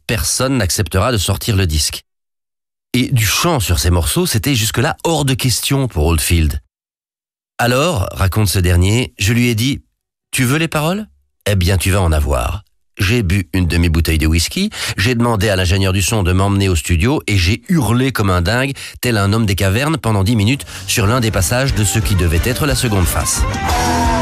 personne n'acceptera de sortir le disque. Et du chant sur ces morceaux, c'était jusque-là hors de question pour Oldfield. Alors, raconte ce dernier, je lui ai dit « Tu veux les paroles ? Eh bien, tu vas en avoir. » J'ai bu une demi-bouteille de whisky, j'ai demandé à l'ingénieur du son de m'emmener au studio et j'ai hurlé comme un dingue, tel un homme des cavernes pendant 10 minutes sur l'un des passages de ce qui devait être la seconde face.